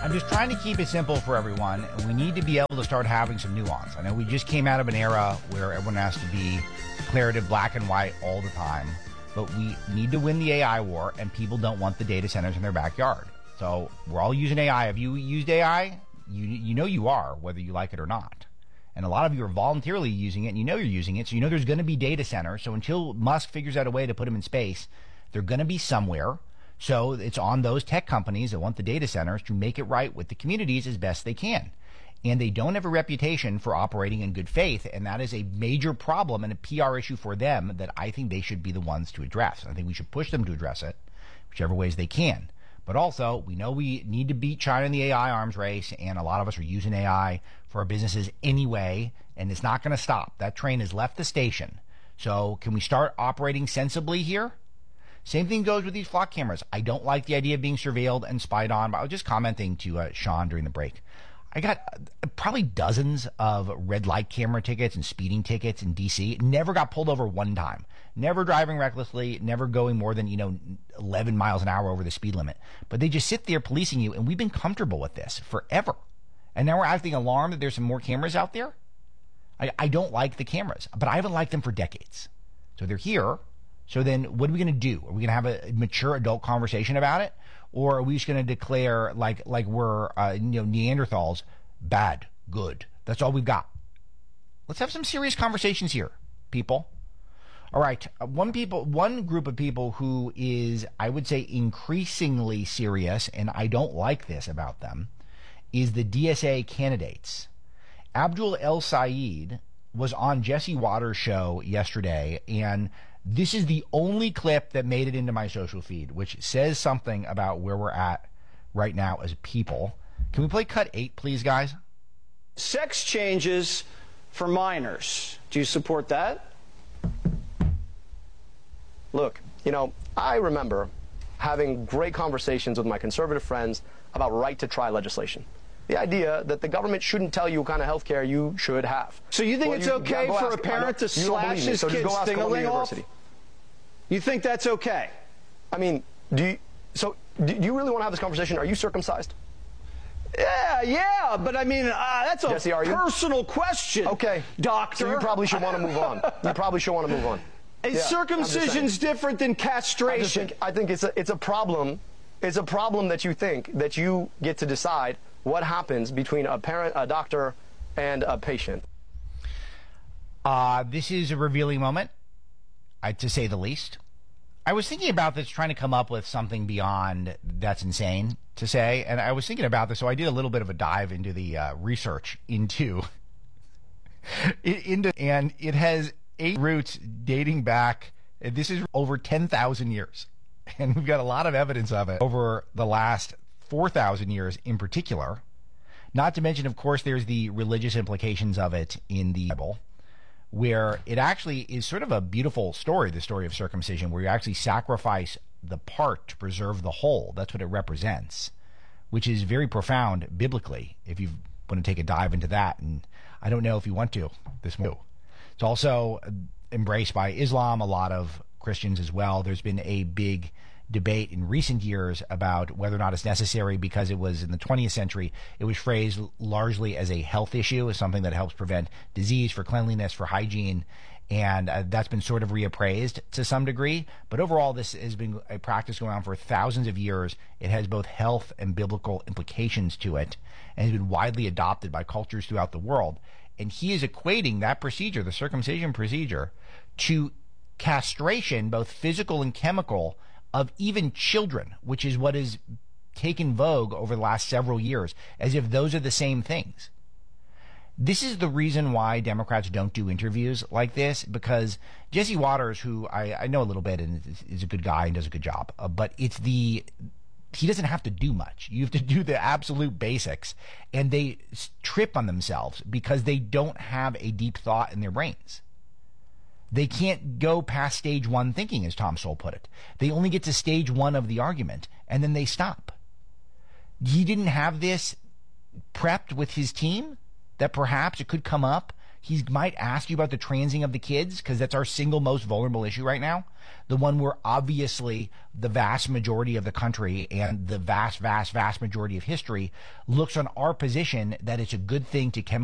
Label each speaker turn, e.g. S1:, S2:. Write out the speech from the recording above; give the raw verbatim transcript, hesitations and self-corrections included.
S1: I'm just trying to keep it simple for everyone, and we need to be able to start having some nuance. I know we just came out of an era where everyone has to be declarative, black and white all the time, but we need to win the A I war, and people don't want the data centers in their backyard. So we're all using A I. Have you used A I? You you know you are, whether you like it or not. And a lot of you are voluntarily using it, and you know you're using it, so you know there's going to be data centers. So until Musk figures out a way to put them in space, they're going to be somewhere. So it's on those tech companies that want the data centers to make it right with the communities as best they can. And they don't have a reputation for operating in good faith, and that is a major problem and a P R issue for them that I think they should be the ones to address. I think we should push them to address it, whichever ways they can. But also, we know we need to beat China in the A I arms race, and a lot of us are using A I for our businesses anyway, and it's not going to stop. That train has left the station. So can we start operating sensibly here? Same thing goes with these flock cameras. I don't like the idea of being surveilled and spied on, but I was just commenting to uh, Sean during the break. I got uh, probably dozens of red light camera tickets and speeding tickets in D C. Never got pulled over one time. Never driving recklessly, never going more than, you know, eleven miles an hour over the speed limit. But they just sit there policing you, and we've been comfortable with this forever. And now we're acting alarmed that there's some more cameras out there. I, I don't like the cameras, but I haven't liked them for decades. So they're here. So then what are we going to do? Are we going to have a mature adult conversation about it? Or are we just going to declare like like we're uh, you know Neanderthals, bad, good? That's all we've got. Let's have some serious conversations here, people. All right, uh, one people, one group of people who is, I would say, increasingly serious, and I don't like this about them, is the D S A candidates. Abdul El Sayed was on Jesse Waters' show yesterday, and this is the only clip that made it into my social feed, which says something about where we're at right now as people. Can we play cut eight, please, guys?
S2: Sex changes for minors. Do you support that?
S3: Look, you know, I remember having great conversations with my conservative friends about right-to-try legislation. The idea that the government shouldn't tell you what kind of health care you should have.
S2: So you think
S3: well,
S2: it's
S3: you,
S2: okay for a parent to slash his
S3: so
S2: kid's thing-a-ling off? You think that's okay?
S3: I mean, do you, so do you really want to have this conversation? Are you circumcised?
S2: Yeah, yeah, but I mean, uh, that's a
S3: Jesse,
S2: personal question.
S3: Okay,
S2: doctor.
S3: So you probably should want to move on. You probably should want to move on.
S2: Is
S3: yeah,
S2: circumcision's different than castration?
S3: I, just think, I think it's a, it's a problem. It's a problem that you think that you get to decide what happens between a parent, a doctor, and a patient.
S1: Uh, this is a revealing moment, uh, to say the least. I was thinking about this, trying to come up with something beyond that's insane to say, and I was thinking about this, so I did a little bit of a dive into the uh, research into, into, and it has eight roots dating back, this is over ten thousand years, and we've got a lot of evidence of it over the last four thousand years in particular. Not to mention, of course, there's the religious implications of it in the Bible, where it actually is sort of a beautiful story, the story of circumcision, where you actually sacrifice the part to preserve the whole. That's what it represents, which is very profound biblically, if you want to take a dive into that. And I don't know if you want to this morning. It's also embraced by Islam, a lot of Christians as well. There's been a big debate in recent years about whether or not it's necessary, because it was in the twentieth century, it was phrased largely as a health issue, as something that helps prevent disease, for cleanliness, for hygiene, and uh, that's been sort of reappraised to some degree. But overall, this has been a practice going on for thousands of years. It has both health and biblical implications to it, and has been widely adopted by cultures throughout the world. And he is equating that procedure, the circumcision procedure, to castration, both physical and chemical, of even children, which is what has taken vogue over the last several years, as if those are the same things. This is the reason why Democrats don't do interviews like this, because Jesse Waters, who I, I know a little bit and is a good guy and does a good job, uh, but it's the, he doesn't have to do much. You have to do the absolute basics, and they trip on themselves because they don't have a deep thought in their brains. They can't go past stage one thinking, as Tom Sowell put it. They only get to stage one of the argument, and then they stop. He didn't have this prepped with his team, that perhaps it could come up He might ask you about the transing of the kids, because that's our single most vulnerable issue right now. The one where obviously the vast majority of the country and the vast, vast, vast majority of history looks on our position that it's a good thing to chemically